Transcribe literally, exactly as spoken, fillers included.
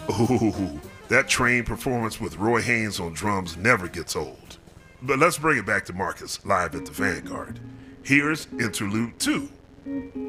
Ooh, that trained performance with Roy Haynes on drums never gets old. But let's bring it back to Marcus live at the Vanguard. Here's Interlude two.